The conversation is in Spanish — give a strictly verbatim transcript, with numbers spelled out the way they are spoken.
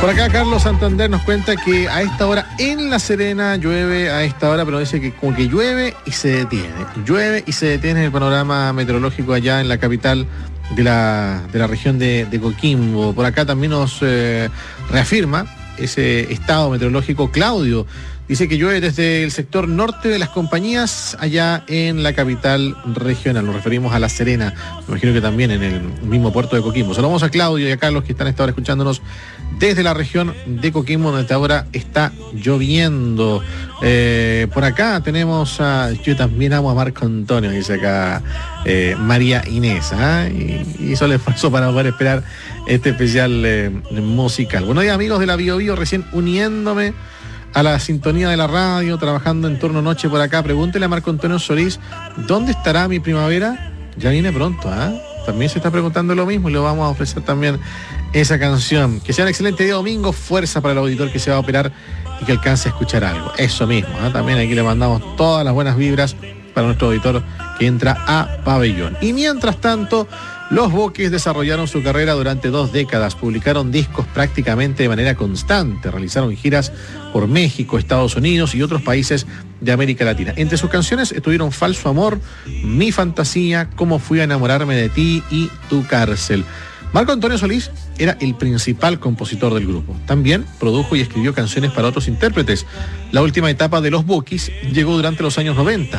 Por acá Carlos Santander nos cuenta que a esta hora en La Serena llueve a esta hora, pero dice que como que llueve y se detiene. Llueve y se detiene el panorama meteorológico allá en la capital de la, de la región de, de Coquimbo. Por acá también nos eh, reafirma ese estado meteorológico Claudio. Dice que llueve desde el sector norte de las compañías allá en la capital regional. Nos referimos a La Serena. Me imagino que también en el mismo puerto de Coquimbo. Saludamos a Claudio y a Carlos que están a esta hora escuchándonos desde la región de Coquimbo, donde ahora está lloviendo. Eh, por acá tenemos a... Yo también amo a Marco Antonio, dice acá eh, María Inés. ¿eh? Y hizo el esfuerzo para poder esperar este especial eh, musical. Buenos días, amigos de la Bio Bio, recién uniéndome a la sintonía de la radio, trabajando en turno noche por acá. Pregúntele a Marco Antonio Solís, ¿dónde estará mi primavera? Ya viene pronto, ¿ah? ¿eh? También se está preguntando lo mismo y le vamos a ofrecer también esa canción. Que sea un excelente día domingo, fuerza para el auditor que se va a operar y que alcance a escuchar algo. Eso mismo, ¿eh? También aquí le mandamos todas las buenas vibras para nuestro auditor que entra a Pabellón. Y mientras tanto, los Boquis desarrollaron su carrera durante dos décadas, publicaron discos prácticamente de manera constante, realizaron giras por México, Estados Unidos y otros países de América Latina. Entre sus canciones estuvieron Falso Amor, Mi Fantasía, Cómo Fui a Enamorarme de Ti y Tu Cárcel. Marco Antonio Solís era el principal compositor del grupo. También produjo y escribió canciones para otros intérpretes. La última etapa de los Boquis llegó durante los años noventa.